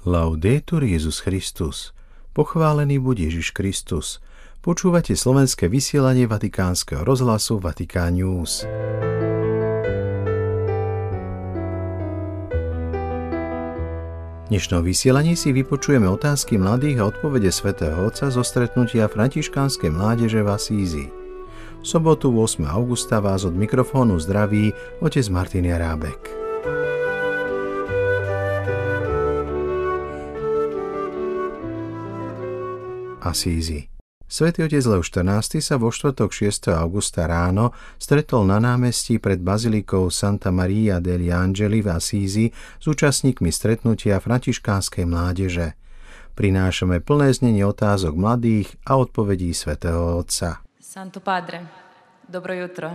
Laudetur Jesus Christus. Pochválený buď Ježiš Kristus. Počúvate slovenské vysielanie Vatikánskeho rozhlasu Vatikán News. V dnešnom vysielaní si vypočujeme otázky mladých a odpovede svätého Otca zo stretnutia františkánskej mládeže v Asízi. V sobotu 8. augusta vás od mikrofónu zdraví otec Martin Jarábek. Asízi. Svätý otec Leo XIV sa vo štvrtok 6. augusta ráno stretol na námestí pred bazilikou Santa Maria degli Angeli v Asízi s účastníkmi stretnutia františkánskej mládeže. Prinášame plné znenie otázok mladých a odpovedí svätého Otca. Santo Padre, dobro jutro.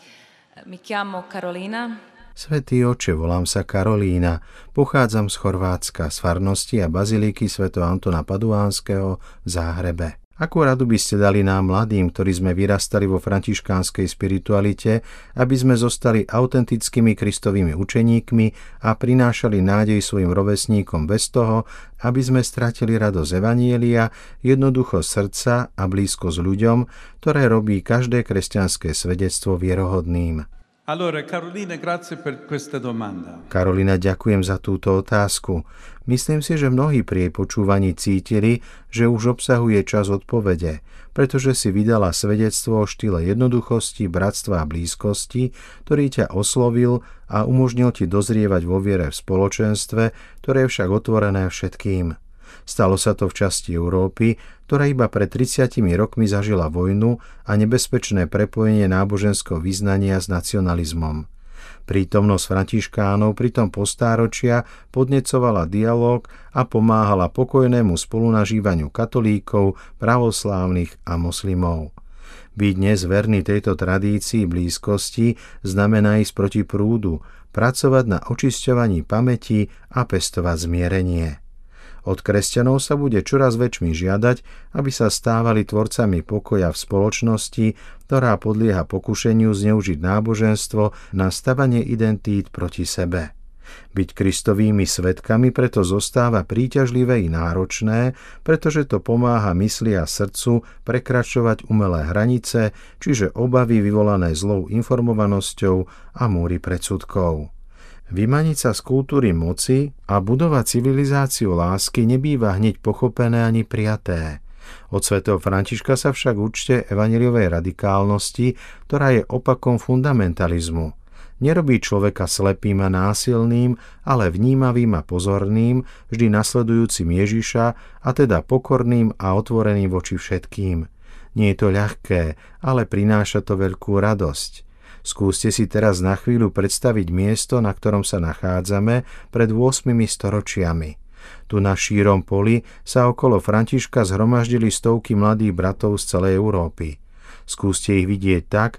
Mi chiamo Carolina. Svätý Oče, volám sa Karolína, pochádzam z Chorvátska, z farnosti a bazilíky svätého Antona Paduánskeho v Záhrebe. Akú radu by ste dali nám mladým, ktorí sme vyrastali vo františkánskej spiritualite, aby sme zostali autentickými kristovými učeníkmi a prinášali nádej svojim rovesníkom bez toho, aby sme stratili radosť evanjelia, jednoducho srdca a blízko s ľuďom, ktoré robí každé kresťanské svedectvo vierohodným? Allora, Carolina, grazie per questa domanda. Karolina, ďakujem za túto otázku. Myslím si, že mnohí pri jej počúvaní cítili, že už obsahuje čas odpovede, pretože si vydala svedectvo o štýle jednoduchosti, bratstva a blízkosti, ktorý ťa oslovil a umožnil ti dozrievať vo viere v spoločenstve, ktoré je však otvorené všetkým. Stalo sa to v časti Európy, ktorá iba pred 30 rokmi zažila vojnu a nebezpečné prepojenie náboženského vyznania s nacionalizmom. Prítomnosť františkánov pritom postáročia podnecovala dialóg a pomáhala pokojnému spolunažívaniu katolíkov, pravoslávnych a moslimov. Byť dnes verný tejto tradícii blízkosti znamená ísť proti prúdu, pracovať na očisťovaní pamäti a pestovať zmierenie. Od kresťanov sa bude čoraz väčšmi žiadať, aby sa stávali tvorcami pokoja v spoločnosti, ktorá podlieha pokušeniu zneužiť náboženstvo na stavanie identít proti sebe. Byť kristovými svedkami preto zostáva príťažlivé i náročné, pretože to pomáha mysli a srdcu prekračovať umelé hranice, čiže obavy vyvolané zlou informovanosťou a múry predsudkov. Vymaniť sa z kultúry moci a budovať civilizáciu lásky nebýva hneď pochopené ani prijaté. Od svätého Františka sa však učte evanjeliovej radikálnosti, ktorá je opakom fundamentalizmu. Nerobí človeka slepým a násilným, ale vnímavým a pozorným, vždy nasledujúcim Ježiša, a teda pokorným a otvoreným voči všetkým. Nie je to ľahké, ale prináša to veľkú radosť. Skúste si teraz na chvíľu predstaviť miesto, na ktorom sa nachádzame pred 8 storočiami. Tu na šírom poli sa okolo Františka zhromaždili stovky mladých bratov z celej Európy. Skúste ich vidieť tak,